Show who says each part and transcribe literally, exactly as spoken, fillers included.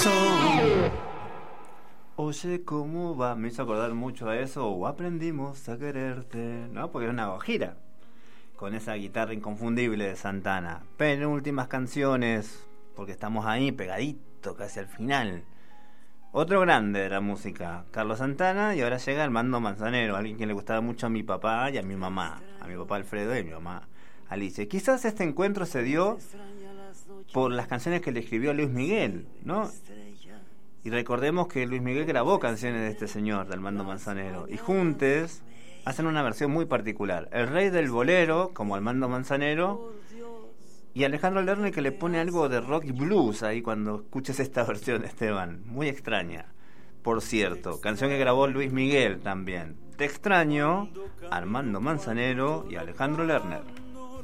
Speaker 1: Oye, ¿cómo va? Me hizo acordar mucho a eso, o aprendimos a quererte, ¿no? Porque es una gira con esa guitarra inconfundible de Santana. Penúltimas canciones, porque estamos ahí pegadito, casi al final. Otro grande de la música, Carlos Santana, y ahora llega Armando Manzanero, alguien que le gustaba mucho a mi papá y a mi mamá, a mi papá Alfredo y a mi mamá Alicia. Quizás este encuentro se dio por las canciones que le escribió Luis Miguel, ¿no? Y recordemos que Luis Miguel grabó canciones de este señor, de Armando Manzanero, y juntos hacen una versión muy particular. El rey del bolero, como Armando Manzanero, y Alejandro Lerner, que le pone algo de rock y blues ahí cuando escuches esta versión, Esteban. Muy extraña, por cierto. Canción que grabó Luis Miguel también. Te extraño, Armando Manzanero y Alejandro Lerner.